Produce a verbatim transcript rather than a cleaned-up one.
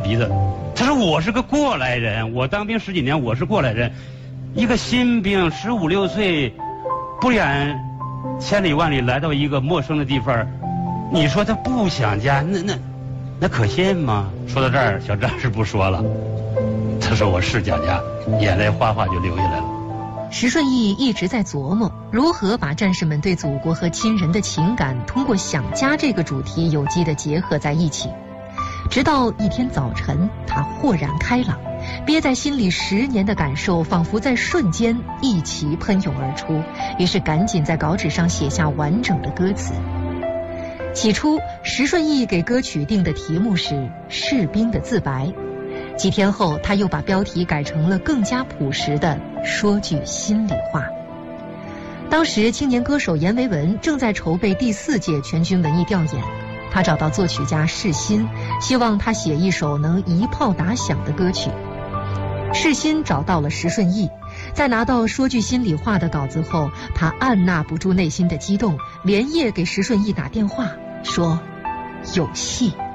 鼻子。他说我是个过来人，我当兵十几年，我是过来人，一个新兵十五六岁，不远千里万里来到一个陌生的地方，你说他不想家，那那那可信吗？说到这儿，小战士不说了，他说我是想家，眼泪哗哗就流下来了。 石顺义一直在琢磨如何把战士们对祖国和亲人的情感通过想家这个主题有机地结合在一起，直到一天早晨，他豁然开朗，憋在心里十年的感受仿佛在瞬间一齐喷涌而出，于是赶紧在稿纸上写下完整的歌词。起初石顺义给歌曲定的题目是《士兵的自白》，几天后他又把标题改成了更加朴实的《说句心里话》。当时青年歌手阎维文正在筹备第四届全军文艺调研，他找到作曲家世新，希望他写一首能一炮打响的歌曲。世新找到了石顺义，在拿到说句心里话的稿子后，他按捺不住内心的激动，连夜给石顺义打电话说有戏。